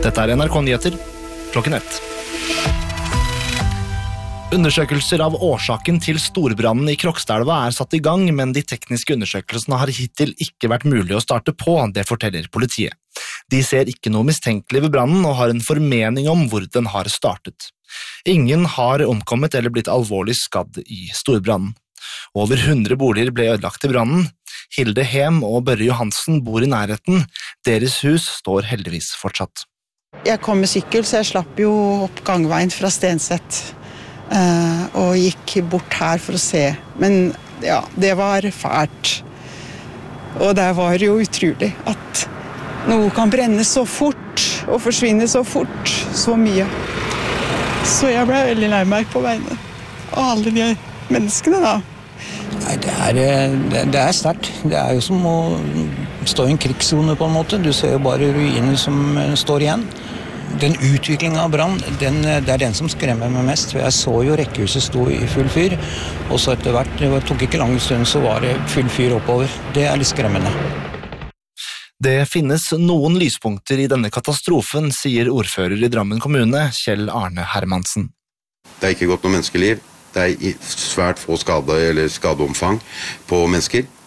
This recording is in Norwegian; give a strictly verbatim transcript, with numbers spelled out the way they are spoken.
Dette er N R K Nyheter, klokken ett. Undersøkelser av årsaken til storbrannen i Krokstadelva er satt i gang, men de tekniske undersøkelsene har hittil ikke vært mulig å starte på, det forteller politiet. De ser ikke noe mistenkelig ved brannen og har en formening om hvor den har startet. Ingen har omkommet eller blitt alvorlig skadd i storbrannen. Over hundre boliger ble ødelagt i brannen. Hilde Hem og Børre Johansen bor i nærheten. Deres hus står heldigvis fortsatt. Jeg kom med sykkel, så jeg slapp jo opp gangveien fra Stenseth uh, og gikk bort her for å se. Men ja, det var fælt. Og det var jo utrolig at noe kan brenne så fort og forsvinne så fort, så mye. Så jeg ble veldig lei meg på vegne av alle de menneskene da. Nei, det er, det er sterkt. Det er jo som å stå i en krigszone på en måte. Du ser jo bare ruiner som står igjen. Den utviklingen av brann, den, det er den som skremmer meg mest. Jeg så jo rekkehuset stå i full fyr, og så etter hvert, det tok ikke lang stund, så var det full fyr oppover. Det er litt skremmende. Det finnes noen lyspunkter i denne katastrofen, sier ordfører i Drammen kommune, Kjell Arne Hermansen. Det er ikke gått noe menneskeliv. Det er svært få skade eller skadeomfang på mennesker.